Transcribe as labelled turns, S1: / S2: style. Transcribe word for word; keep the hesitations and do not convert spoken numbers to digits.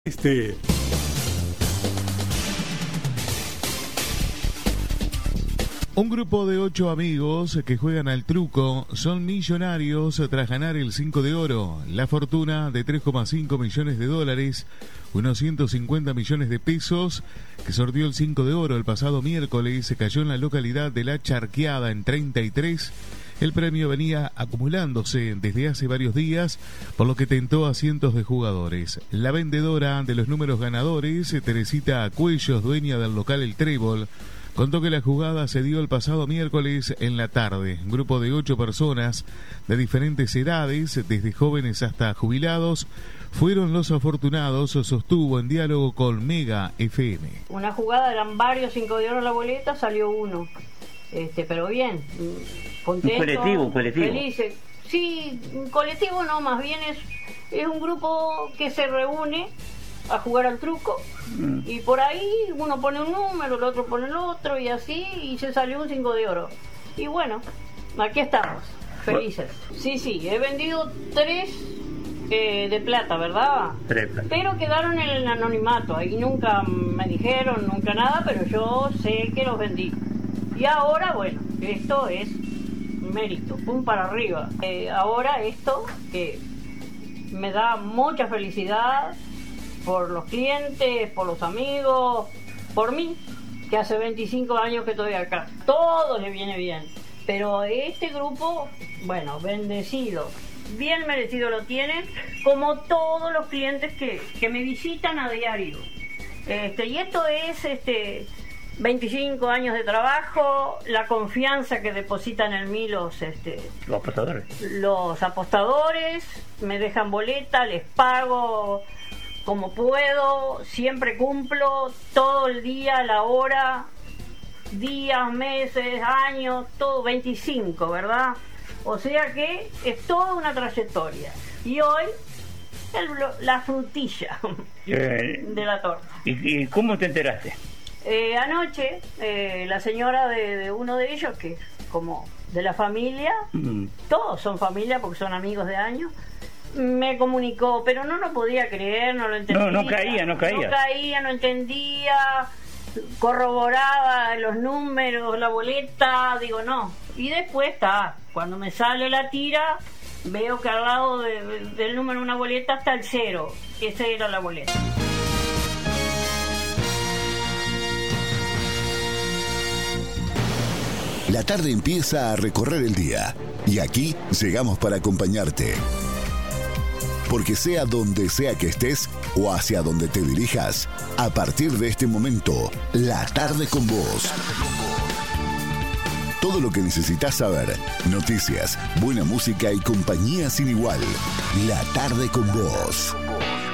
S1: Este. Un grupo de ocho amigos que juegan al truco son millonarios tras ganar el cinco de oro. La fortuna de tres coma cinco millones de dólares, unos ciento cincuenta millones de pesos, que sorteó el cinco de oro el pasado miércoles, se cayó en la localidad de La Charqueada en treinta y tres. El premio venía acumulándose desde hace varios días, por lo que tentó a cientos de jugadores. La vendedora de los números ganadores, Teresita Cuellos, dueña del local El Trébol, contó que la jugada se dio el pasado miércoles en la tarde. Un grupo de ocho personas de diferentes edades, desde jóvenes hasta jubilados, fueron los afortunados, sostuvo en diálogo con Mega F M.
S2: Una jugada, eran varios cinco de oro en la boleta, salió uno. Este, pero bien, contento,
S3: un colectivo, un colectivo.
S2: Felices. Sí, un colectivo no, más bien es, es un grupo que se reúne a jugar al truco mm. y por ahí uno pone un número, el otro pone el otro y así, y se salió un cinco de oro. Y bueno, aquí estamos, felices. Sí, sí, he vendido tres eh, de plata, ¿verdad?
S3: Tres.
S2: Pero quedaron en el anonimato, ahí nunca me dijeron, nunca nada, pero yo sé que los vendí. Y ahora, bueno, esto es mérito, pum para arriba. Eh, ahora esto que me da mucha felicidad por los clientes, por los amigos, por mí, que hace veinticinco años que estoy acá. Todo le viene bien. Pero este grupo, bueno, bendecido, bien merecido lo tienen, como todos los clientes que, que me visitan a diario. Este, y esto es... este veinticinco años de trabajo, la confianza que depositan en mí los este,
S3: los apostadores.
S2: Los apostadores me dejan boleta, les pago como puedo, siempre cumplo todo el día, la hora, días, meses, años, todo veinticinco, ¿verdad? O sea que es toda una trayectoria. Y hoy el, la frutilla eh, de la torta.
S3: ¿Y, y cómo te enteraste?
S2: Eh, anoche, eh, la señora de, de uno de ellos, que es como de la familia, mm. todos son familia porque son amigos de años, me comunicó, pero no lo podía creer, no lo entendía.
S3: No, no caía, no caía.
S2: No caía, no entendía, corroboraba los números, la boleta, digo no. Y después está, cuando me sale la tira, veo que al lado de, de, del número de una boleta está el cero, esa era la boleta.
S4: La tarde empieza a recorrer el día y aquí llegamos para acompañarte. Porque sea donde sea que estés o hacia donde te dirijas, a partir de este momento, La Tarde con Vos. Todo lo que necesitas saber, noticias, buena música y compañía sin igual. La Tarde con Vos.